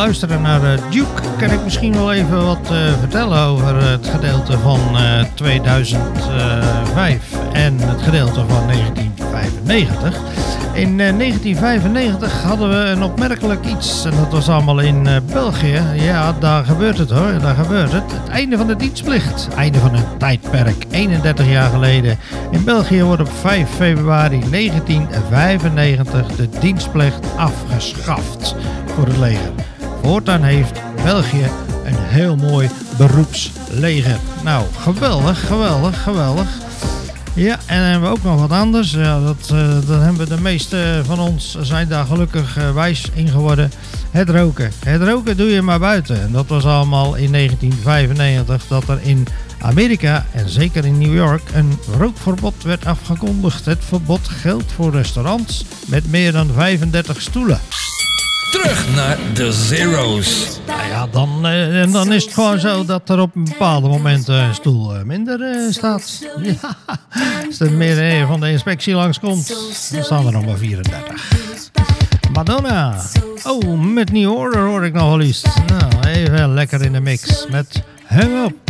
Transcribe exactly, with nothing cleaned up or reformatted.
luisteren naar uh, Duke, kan ik misschien wel even wat uh, vertellen over het gedeelte van uh, tweeduizend vijf en het gedeelte van negentien vijfennegentig. In uh, negentien vijfennegentig hadden we een opmerkelijk iets en dat was allemaal in uh, België. Ja, daar gebeurt het hoor, daar gebeurt het. Het einde van de dienstplicht, einde van een tijdperk. eenendertig jaar geleden in België wordt op vijf februari negentien vijfennegentig de dienstplicht afgeschaft voor het leger. Voortaan heeft België een heel mooi beroepsleger. Nou, geweldig, geweldig, geweldig. Ja, en dan hebben we ook nog wat anders. Ja, dat, uh, dat hebben de meeste van ons zijn daar gelukkig uh, wijs in geworden. Het roken. Het roken doe je maar buiten. En dat was allemaal in negentien vijfennegentig dat er in Amerika en zeker in New York een rookverbod werd afgekondigd. Het verbod geldt voor restaurants met meer dan vijfendertig stoelen. Terug naar de Zero's. Nou ja, dan, uh, dan is het gewoon zo dat er op een bepaalde momenten een stoel uh, minder uh, staat. Ja, als er meer uh, van de inspectie langskomt, dan staan er nog maar vierendertig. Madonna. Oh, met New Order hoor ik nog wel eens. Nou, even lekker in de mix met Hang Up.